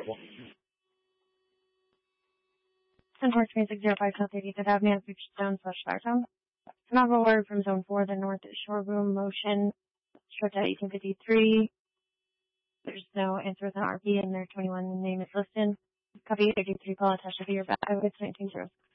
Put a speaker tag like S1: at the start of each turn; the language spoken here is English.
S1: trouble.
S2: 10-4-2605 South 85th Avenue, Stone/Firetown. Novel word from Zone 4, the North Shore Boom motion, stripped at 1853. There's no answer with an RP, and their 21 name is listed. Copy 33 call attached to your back. It's 1906.